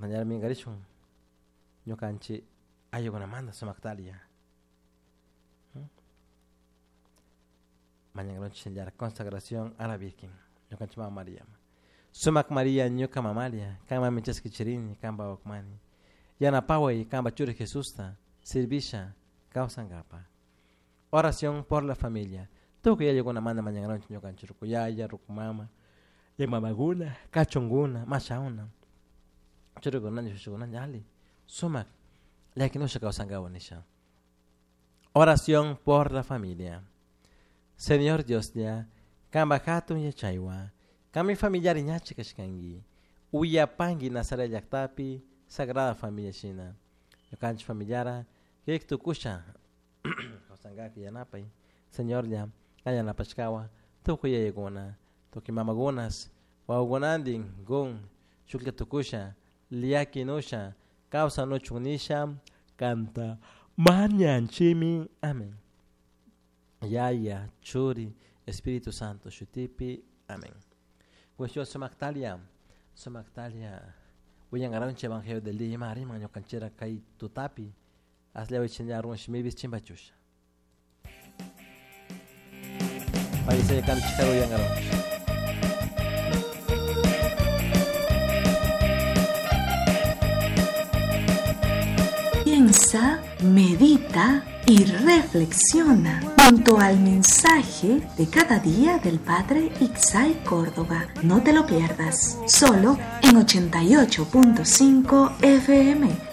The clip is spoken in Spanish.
acompañar mi garichun. Yo canchi ayo con Amanda Somactalia. Mañana noche ya consagración a la Virgen. Yo canchi Mamá María. Somac María ñuka mamalia, kama michas kichirini, kamba okmani. Yana pawai, kamba churi Jesusta, servisha, causangapa. Oración por la familia. Tú que ya llegó una manda mañana noche, yo canchi rukuyaya, rukumama, yamamaguna, cachonguna, machauna. Churugunan, yushugunan, yali. Somac, la que no se causangaba nisha. Oración por la familia. Señor Dios ya, kamba hatun yachaiwa. Kami familiar ñachi kashkangi. Uyapangi Nazaret yaktapi, Sagrada Familia China. Yokanchi familiara, que tu kusha. Kosangaki yanapay. Señor ya, kaya napachkawa, tukuya yegona, toki mamagunas, waugonanding, gun, shukya tukusha, liaki nusha, causa no chunisha, canta, manyan chimi, amén. Yaya, churi, Espíritu Santo, shutipi, amén. Pues yo Somactalia, voy a agarrar un evangelio del día Mari, maño canchera kai tutapi, hazle hoy chingar un shmibis chimbachusha. País de canchero y agarrar. Piensa, medita y reflexiona junto al mensaje de cada día del Padre Ixay Córdoba. No te lo pierdas, solo en 88.5 FM,